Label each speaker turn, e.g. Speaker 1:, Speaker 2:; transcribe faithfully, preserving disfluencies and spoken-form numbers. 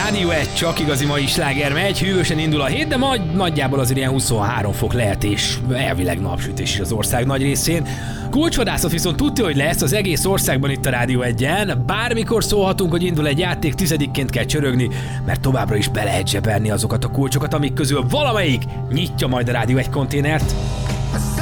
Speaker 1: Rádió egy, csak igazi mai sláger megy, hűvösen indul a hét, de majd nagyjából azért ilyen huszonhárom fok lehet, és elvileg napsütés is az ország nagy részén. Kulcsvadászat viszont tudja, hogy lesz az egész országban itt a Rádió egyen. Bármikor szólhatunk, hogy indul egy játék, tizedikként kell csörögni, mert továbbra is be lehet zsebelni azokat a kulcsokat, amik közül valamelyik nyitja majd a Rádió egy konténert.